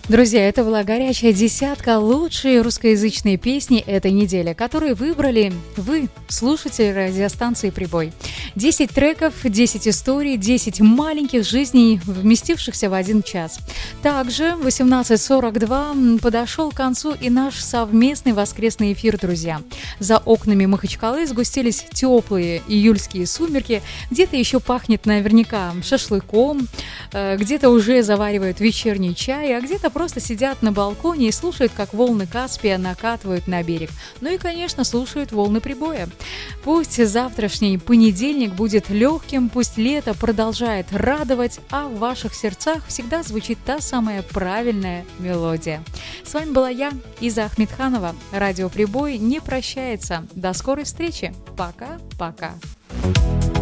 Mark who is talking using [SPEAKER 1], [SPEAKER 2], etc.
[SPEAKER 1] Друзья, это была горячая десятка лучшие русскоязычные песни этой недели, которые выбрали вы, слушатели радиостанции «Прибой». 10 треков, 10 историй, 10 маленьких жизней, вместившихся в один час. Также в 18:42 подошел к концу и наш совместный воскресный эфир, друзья. За окнами Махачкалы сгустились теплые июльские сумерки, где-то еще пахнет наверняка шашлыком, где-то уже заваривают вечерний чай, а где-то просто сидят на балконе и слушают, как волны Каспия накатывают на берег. Ну и, конечно, слушают волны прибоя. Пусть завтрашний понедельник будет легким, пусть лето продолжает радовать, а в ваших сердцах всегда звучит та самая правильная мелодия. С вами была я, Иза Ахмедханова. Радио «Прибой» не прощается. До скорой встречи. Пока-пока.